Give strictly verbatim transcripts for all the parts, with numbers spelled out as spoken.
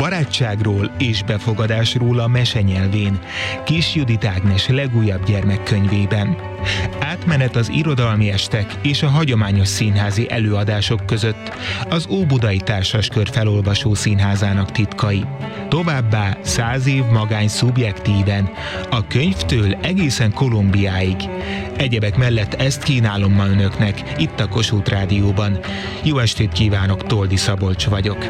Barátságról és befogadásról a mesenyelvén, Kiss Judit Ágnes legújabb gyermekkönyvében. Átmenet az irodalmi estek és a hagyományos színházi előadások között, az Óbudai Társaskör felolvasó színházának titkai. Továbbá száz év magány szubjektíven, a könyvtől egészen Kolumbiáig. Egyebek mellett ezt kínálom ma önöknek, itt a Kossuth Rádióban. Jó estét kívánok, Toldi Szabolcs vagyok.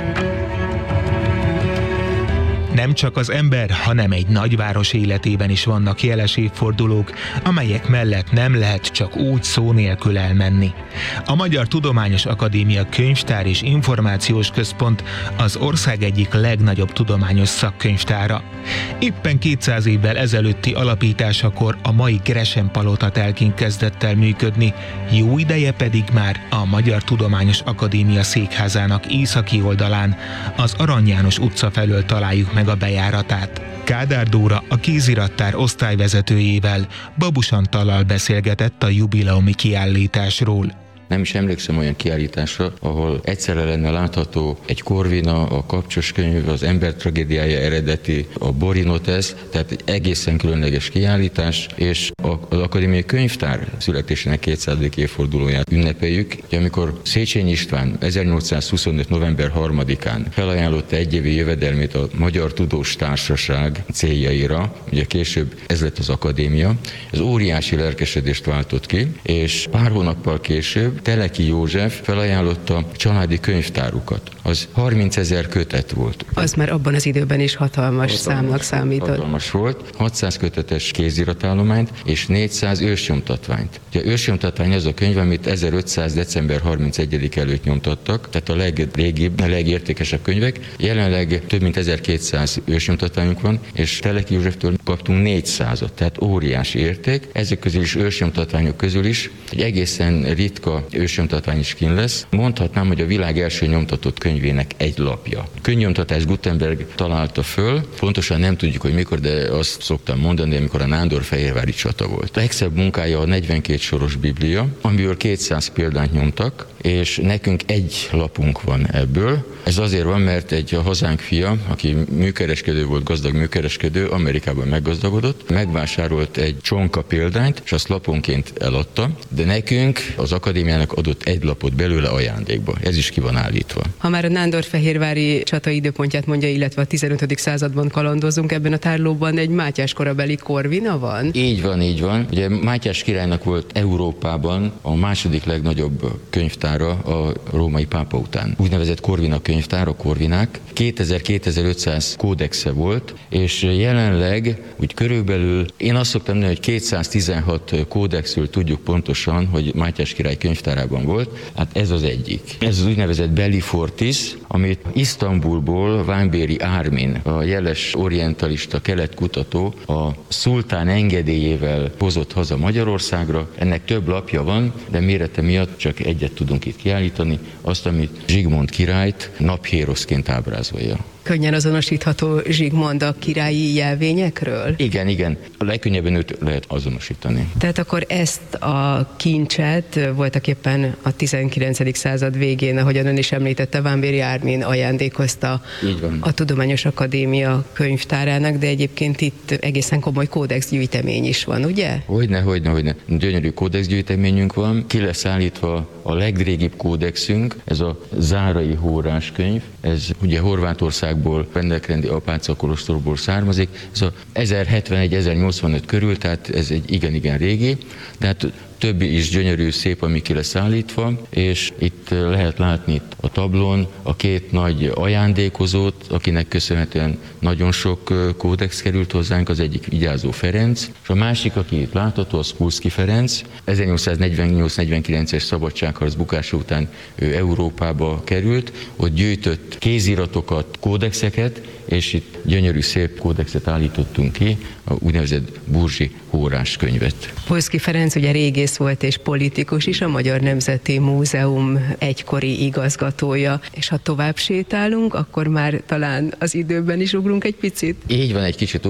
Nem csak az ember, hanem egy nagyváros életében is vannak jeles évfordulók, amelyek mellett nem lehet csak úgy szó nélkül elmenni. A Magyar Tudományos Akadémia Könyvtár és Információs Központ az ország egyik legnagyobb tudományos szakkönyvtára. Éppen kétszáz évvel ezelőtti alapításakor a mai Gresham-palota telkén kezdett el működni, jó ideje pedig már a Magyar Tudományos Akadémia székházának északi oldalán, az Arany János utca felől találjuk meg a bejáratát. Kádár Dóra, a kézirattár osztályvezetőjével, Babus Antallal beszélgetett a jubileumi kiállításról. Nem is emlékszem olyan kiállításra, ahol egyszerre lenne látható egy Corvina, a Kapcsos könyv, az Ember tragédiája eredeti, a Borinotesz, tehát egy egészen különleges kiállítás, és az Akadémiai Könyvtár születésének kétszázadik évfordulóját ünnepeljük, amikor Széchenyi István ezernyolcszázhuszonöt. november harmadikán felajánlotta egyévi jövedelmét a Magyar Tudós Társaság céljaira, ugye később ez lett az akadémia, ez óriási lelkesedést váltott ki, és pár hónappal később Teleki József felajánlotta családi könyvtárukat. Az harmincezer kötet volt. Az már abban az időben is hatalmas, hatalmas számnak számított. Hatalmas volt, hatszáz kötetes kéziratállományt és négyszáz ősnyomtatványt. Ugye ősnyomtatvány az a könyv, amit ezerötszáz. december harmincegyedike előtt nyomtattak, tehát a legrégibb, a legértékesebb könyvek. Jelenleg több mint ezerkétszáz ősnyomtatványunk van, és Teleki Józseftől kaptunk négyszázat, tehát óriási érték. Ezek közül is ősnyomtatványok közül is egy egészen ritka ősnyomtatvány is kint lesz. Mondhatnám, hogy a világ első nyomtatott könyvének egy lapja. Könyvnyomtatás Gutenberg találta föl, pontosan nem tudjuk, hogy mikor, de azt szoktam mondani, amikor a nándorfehérvári csata volt. A legszebb munkája a negyvenkét soros Biblia, amiből kétszáz példányt nyomtak, és nekünk egy lapunk van ebből. Ez azért van, mert egy a hazánk fia, aki műkereskedő volt, gazdag műkereskedő, Amerikában meggazdagodott, megvásárolt egy csonka példányt, és azt laponként eladta, de nekünk az akadémiának adott egy lapot belőle ajándékba. Ez is ki van állítva. Ha már a nándorfehérvári csata időpontját mondja, illetve a tizenötödik században kalandozunk, ebben a tárlóban egy Mátyás korabeli Corvina van? Így van, így van. Ugye Mátyás királynak volt Európában a második legnagyobb könyvtára a római pápa után. Úgynevezett Corvina könyvtár, a Corvinák. kétezer-kétezer-ötszáz kódexe volt, és jelenleg úgy körülbelül, én azt szoktam mondani, hogy kétszáztizenhat kódexről tudjuk pontosan, hogy Mátyás király könyvtárában volt, hát ez az egyik. Ez az úgynevezett Belli Fortis, amit Isztambulból Vámbéry Ármin, a jeles orientalista keletkutató, a szultán engedélyével hozott haza Magyarországra. Ennek több lapja van, de mérete miatt csak egyet tudunk itt kiállítani, azt, amit Zsigmond királyt naphéroszként ábrázolja. Könnyen azonosítható Zsigmond a királyi jelvényekről? Igen, igen. A legkönnyebben őt lehet azonosítani. Tehát akkor ezt a kincset voltak éppen a tizenkilencedik század végén, ahogyan ön is említette, Vámbéry Ármin ajándékozta a Tudományos Akadémia könyvtárának, de egyébként itt egészen komoly kódexgyűjtemény is van, ugye? Hogyne, hogyne, hogyne. Gyönyörű kódexgyűjteményünk van. Ki lesz állítva a legrégibb kódexünk, ez a Zárai Hórás könyv. Ez ugye Horvátországból, Pendelkrendi apáca kolostorból származik. Ez a ezerhetvenegy ezernyolcvanöt körül, tehát ez egy igen-igen régi, de hát többi is gyönyörű, szép, ami ki lesz állítva, és itt lehet látni a tablón a két nagy ajándékozót, akinek köszönhetően nagyon sok kódex került hozzánk, az egyik Vigyázó Ferenc, és a másik, aki itt látható, az Kulszky Ferenc. ezernyolcszáznegyvennyolc negyvenkilences szabadságharc bukása után ő Európába került, ott gyűjtött kéziratokat, kódexeket, és itt gyönyörű szép kódexet állítottunk ki, a úgynevezett Burzsi Hórás könyvet. Kulszky Ferenc ugye régész volt és politikus is, a Magyar Nemzeti Múzeum egykori igazgatója, és ha tovább sétálunk, akkor már talán az időben is ugrunk egy picit. Így van, egy kicsit